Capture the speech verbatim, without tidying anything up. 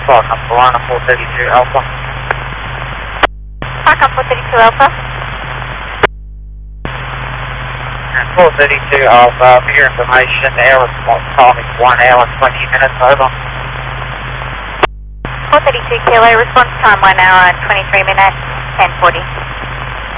Park on Solana four thirty-two Alpha. Park on four thirty-two Alpha. And four thirty-two Alpha, for your information, air response time is one hour and twenty minutes, over. four thirty-two Kilo, response time one hour and twenty-three minutes, ten forty.